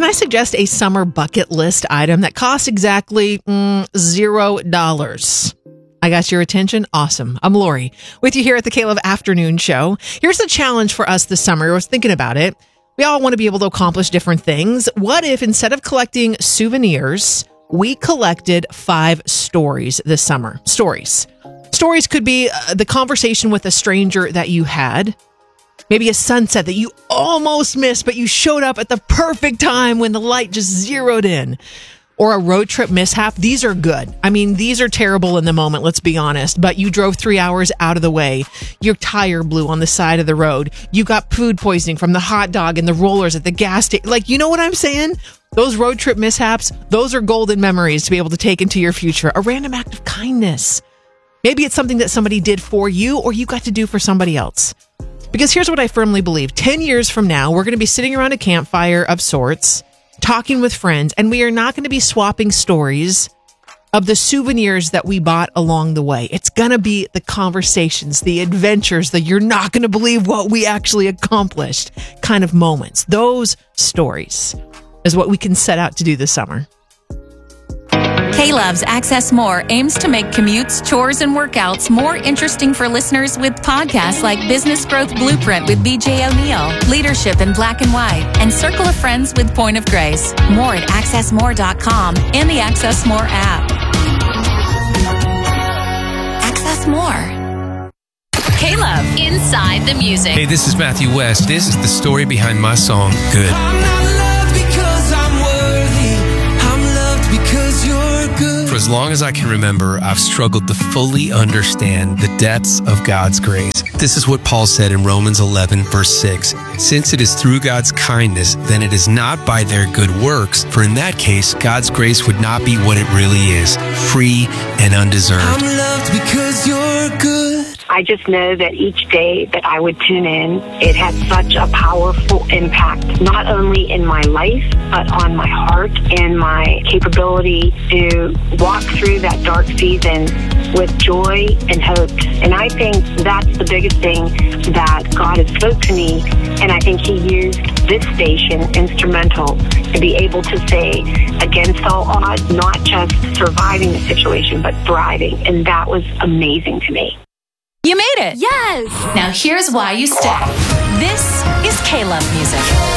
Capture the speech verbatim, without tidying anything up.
Can I suggest a summer bucket list item that costs exactly mm, zero dollars? I got your attention? Awesome. I'm Lori with you here at the Caleb Afternoon Show. Here's the challenge for us this summer. I was thinking about it. We all want to be able to accomplish different things. What if instead of collecting souvenirs, we collected five stories this summer? Stories. Stories could be uh, the conversation with a stranger that you had. Maybe a sunset that you almost missed, but you showed up at the perfect time when the light just zeroed in. Or a road trip mishap. These are good. I mean, these are terrible in the moment, let's be honest. But you drove three hours out of the way. Your tire blew on the side of the road. You got food poisoning from the hot dog and the rollers at the gas station. Like, you know what I'm saying? Those road trip mishaps, those are golden memories to be able to take into your future. A random act of kindness. Maybe it's something that somebody did for you or you got to do for somebody else. Because here's what I firmly believe. Ten years from now, we're going to be sitting around a campfire of sorts, talking with friends, and we are not going to be swapping stories of the souvenirs that we bought along the way. It's going to be the conversations, the adventures, that you're not going to believe what we actually accomplished kind of moments. Those stories is what we can set out to do this summer. K-Love's Access More aims to make commutes, chores, and workouts more interesting for listeners with podcasts like Business Growth Blueprint with B J O'Neill, Leadership in Black and White, and Circle of Friends with Point of Grace. More at access more dot com and the Access More app. Access More. K-Love, Inside the Music. Hey, this is Matthew West. This is the story behind my song, Good. I'm not loved because I'm worthy. I'm loved because you're good. For as long as I can remember, I've struggled to fully understand the depths of God's grace. This is what Paul said in Romans eleven, verse six. Since it is through God's kindness, then it is not by their good works. For in that case, God's grace would not be what it really is, free and undeserved. I'm loved because you're good. I just know that each day that I would tune in, it had such a powerful impact, not only in my life, but on my heart and my capability to walk through that dark season with joy and hope. And I think that's the biggest thing that God has spoke to me. And I think he used this station instrumental to be able to say, against all odds, not just surviving the situation, but thriving. And that was amazing to me. You made it! Yes! Now here's why you stay. This is K-Love Music.